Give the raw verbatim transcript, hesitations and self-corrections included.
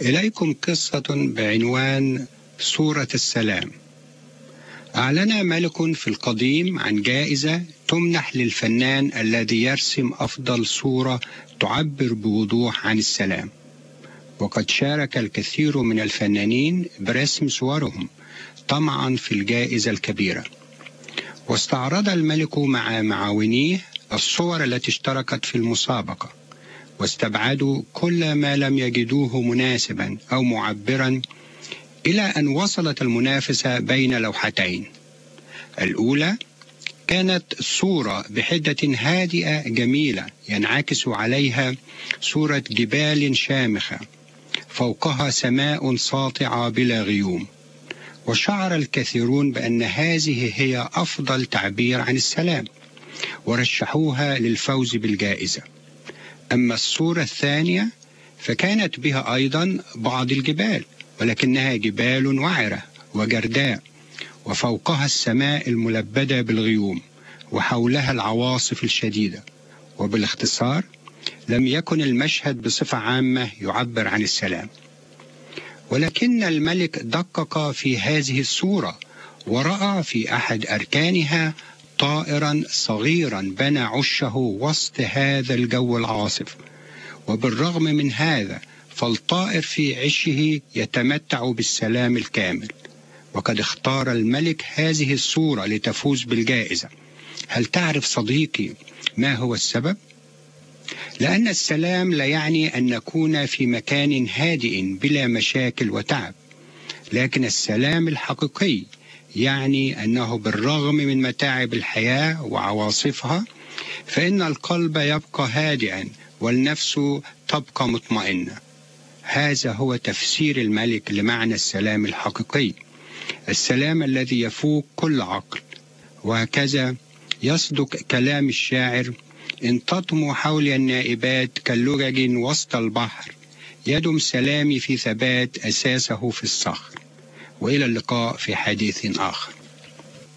إليكم قصة بعنوان صورة السلام. أعلن ملك في القديم عن جائزة تمنح للفنان الذي يرسم أفضل صورة تعبر بوضوح عن السلام، وقد شارك الكثير من الفنانين برسم صورهم طمعا في الجائزة الكبيرة. واستعرض الملك مع معاونيه الصور التي اشتركت في المسابقة، واستبعدوا كل ما لم يجدوه مناسبا أو معبرا، إلى أن وصلت المنافسة بين لوحتين. الأولى كانت صورة بحدة هادئة جميلة ينعكس عليها صورة جبال شامخة فوقها سماء ساطعة بلا غيوم، وشعر الكثيرون بأن هذه هي أفضل تعبير عن السلام، ورشحوها للفوز بالجائزة. أما الصورة الثانية فكانت بها أيضا بعض الجبال، ولكنها جبال وعرة وجرداء، وفوقها السماء الملبدة بالغيوم، وحولها العواصف الشديدة. وبالاختصار لم يكن المشهد بصفة عامة يعبر عن السلام. ولكن الملك دقق في هذه الصورة، ورأى في أحد أركانها طائرا صغيرا بنى عشه وسط هذا الجو العاصف. وبالرغم من هذا فالطائر في عشه يتمتع بالسلام الكامل. وقد اختار الملك هذه الصورة لتفوز بالجائزة. هل تعرف صديقي ما هو السبب؟ لأن السلام لا يعني أن نكون في مكان هادئ بلا مشاكل وتعب، لكن السلام الحقيقي يعني أنه بالرغم من متاعب الحياة وعواصفها، فإن القلب يبقى هادئا والنفس تبقى مطمئنة. هذا هو تفسير الملك لمعنى السلام الحقيقي، السلام الذي يفوق كل عقل. وهكذا يصدق كلام الشاعر: إن تطمو حولي النائبات كاللجج وسط البحر، يدم سلامي في ثبات أساسه في الصخر. وإلى اللقاء في حديث آخر.